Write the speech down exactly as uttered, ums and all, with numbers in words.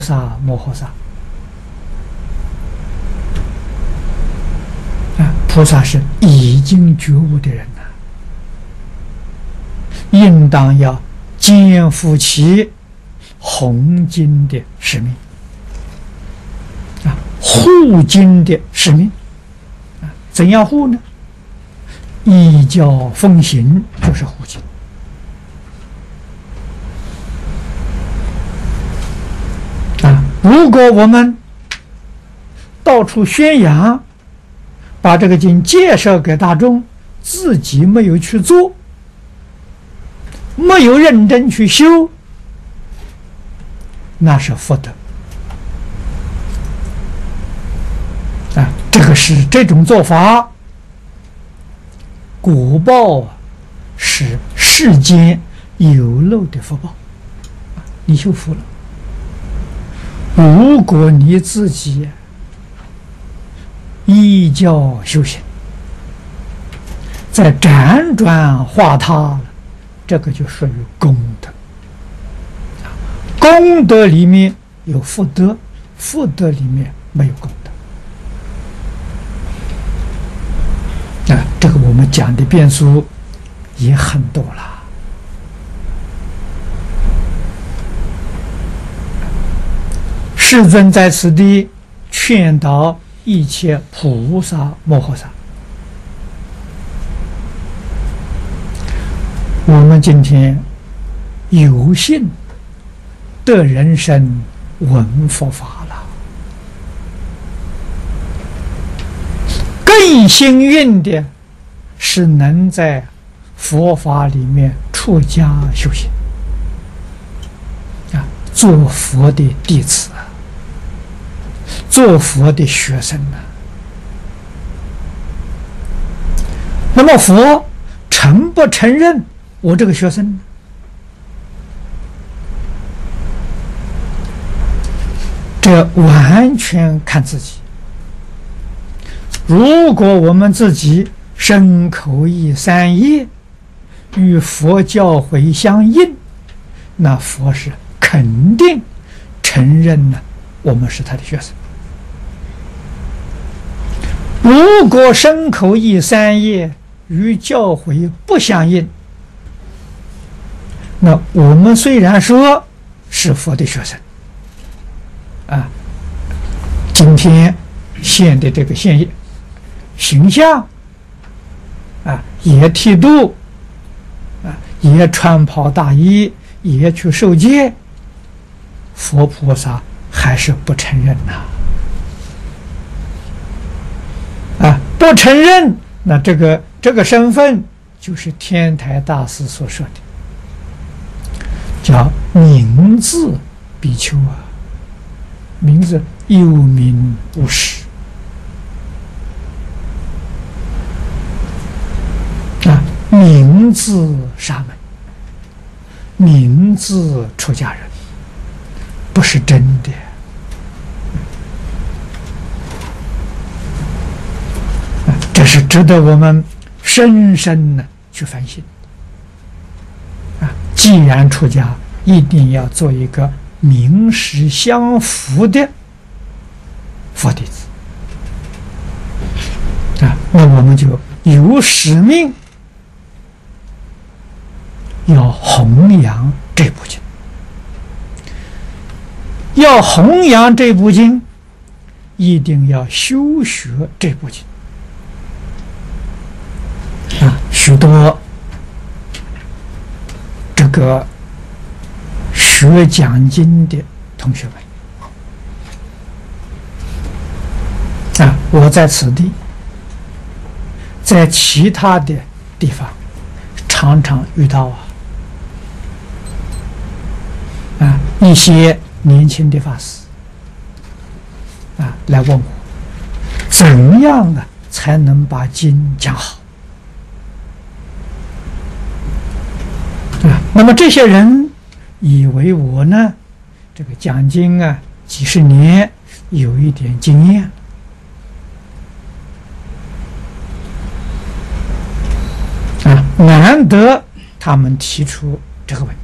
萨摩诃萨啊，菩萨是已经觉悟的人呐、啊，应当要肩负起弘经的使命啊，护经的使命啊。怎样护呢？依教奉行就是护经。啊，如果我们到处宣扬，把这个经介绍给大众，自己没有去做，没有认真去修，那是福德啊。这个是这种做法，果报是世间有漏的福报，你修福了。如果你自己依教修行，在辗转化他了，这个就属于功德。功德里面有福德，福德里面没有功德啊。这个我们讲的变数也很多了。世尊在此地劝导一切菩萨摩诃萨，我们今天有幸得人生闻佛法了，更幸运的是能在佛法里面出家修行啊，做佛的弟子，做佛的学生呢。那么佛承不承认我这个学生呢？这完全看自己。如果我们自己身口意三业与佛教诲相应，那佛是肯定承认了我们是他的学生。如果身口意三业与教诲不相应，那我们虽然说是佛的学生啊，今天现的这个现形象啊，也剃度啊，也穿袍大衣，也去受戒，佛菩萨还是不承认呐。啊，不承认，那这个这个身份就是天台大师所说的，叫名字比丘啊，名字有名无实啊，名字沙门，名字出家人，不是真的。这是值得我们深深的去反省啊！既然出家，一定要做一个名实相符的佛弟子啊！那我们就有使命要弘扬这部经，要弘扬这部经，一定要修学这部经。啊，许多这个学讲经的同学们啊，我在此地，在其他的地方常常遇到啊啊一些年轻的法师啊来问我，怎样啊才能把经讲好？那么这些人以为我呢，这个讲经啊，几十年有一点经验啊，难得他们提出这个问题。